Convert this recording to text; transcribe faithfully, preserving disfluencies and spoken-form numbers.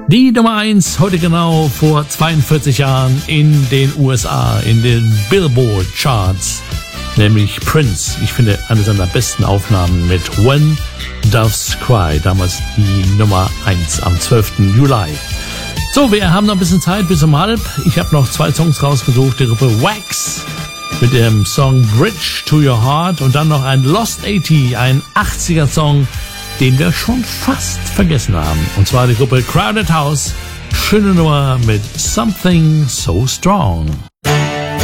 Die Nummer eins heute genau vor zweiundvierzig Jahren in den U S A, in den Billboard Charts, nämlich Prince. Ich finde, eine seiner besten Aufnahmen mit When Doves Cry, damals die Nummer eins am zwölften Juli. So, wir haben noch ein bisschen Zeit bis um halb. Ich habe noch zwei Songs rausgesucht, die Gruppe Wax mit dem Song Bridge to Your Heart und dann noch ein Lost achtzig, ein achtziger Song, den wir schon fast vergessen haben. Und zwar die Gruppe Crowded House. Schöne Nummer mit Something So Strong.